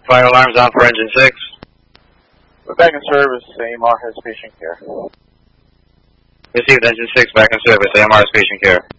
Fire alarms on for engine 6. We're back in service. AMR has patient care. Received engine 6 back in service. AMR has patient care.